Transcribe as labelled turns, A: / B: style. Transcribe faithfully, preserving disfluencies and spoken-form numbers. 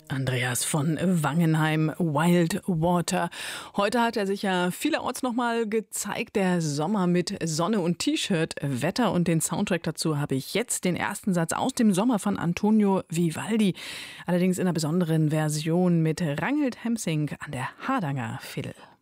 A: Andreas von Wangenheim, Wild Water. Heute hat er sich ja vielerorts nochmal gezeigt, der Sommer mit Sonne und T-Shirt, Wetter, und den Soundtrack dazu habe ich jetzt, den ersten Satz aus dem Sommer von Antonio Vivaldi. Allerdings in einer besonderen Version mit Ranghild Hemsing an der Hardanger Fiddle.